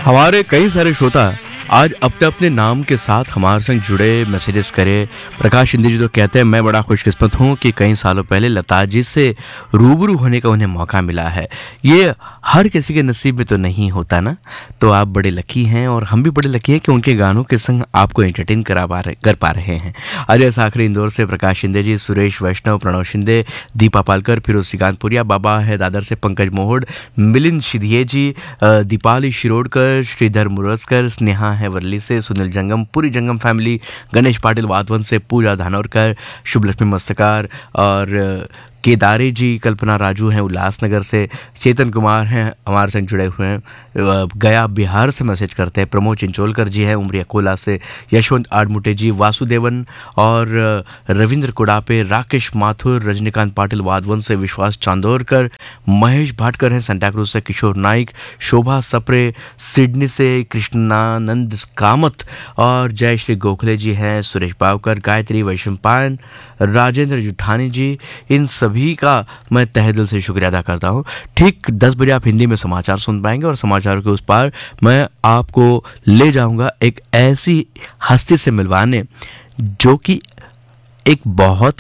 हमारे कई सारे श्रोता आज अपने अपने नाम के साथ हमारे संग जुड़े मैसेजेस करे। प्रकाश शिंदे जी तो कहते हैं मैं बड़ा खुशकिस्मत हूँ कि कई सालों पहले लता जी से रूबरू होने का उन्हें मौका मिला है। ये हर किसी के नसीब में तो नहीं होता ना। तो आप बड़े लकी हैं और हम भी बड़े लकी हैं कि उनके गानों के संग आपको एंटरटेन कर पा रहे हैं। अजय साखरे इंदौर से, प्रकाश शिंदे जी, सुरेश वैष्णव, प्रणव शिंदे, दीपा पालकर, फिरोज सिकानपुरिया, बाबा है दादर से, पंकज मोहड़, मिलिंद शिधिये जी, दीपाली शिरोडकर, श्रीधर मुरस्कर, स्नेहा है वर्ली से, सुनील जंगम, पूरी जंगम फैमिली, गणेश पाटिल वाधवन से, पूजा धानोरकर, शुभलक्ष्मी मस्तकार और केदारे जी, कल्पना राजू हैं उल्लासनगर से, चेतन कुमार हैं हमारे संग जुड़े हुए हैं, गया बिहार से मैसेज करते हैं, प्रमोद चिंचोलकर जी हैं उमरिया कोला से, यशवंत आडमुटे जी, वासुदेवन और रविंद्र कुड़ापे, राकेश माथुर, रजनीकांत पाटिल वाधवन से, विश्वास चांदोरकर, महेश भाटकर हैं संताक्रूज से, किशोर नाइक, शोभा सप्रे सिडनी से, कृष्णानंद कामत और जय श्री गोखले जी हैं, सुरेश बावकर, गायत्री वैशंपायन, राजेंद्र जुठानी जी, इन सभी का मैं तहे दिल से शुक्रिया अदा करता हूँ। ठीक 10 बजे आप हिंदी में समाचार सुन पाएंगे और समाचारों के उस पार मैं आपको ले जाऊंगा एक ऐसी हस्ती से मिलवाने जो कि एक बहुत